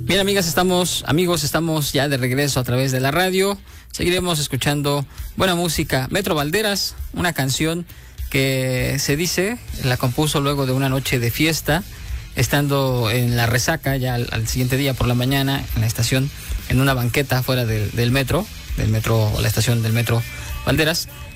Bien, amigos, estamos ya de regreso a través de la radio. Seguiremos escuchando buena música. Metro Valderas, una canción que se dice, la compuso luego de una noche de fiesta, estando en la resaca ya al siguiente día por la mañana en la estación, en una banqueta fuera del metro, o la estación del Metro Valderas.